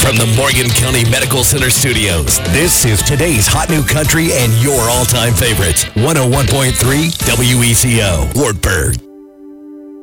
From the Morgan County Medical Center studios, this is today's Hot New Country and your all-time favorites. 101.3 WECO, Wartburg.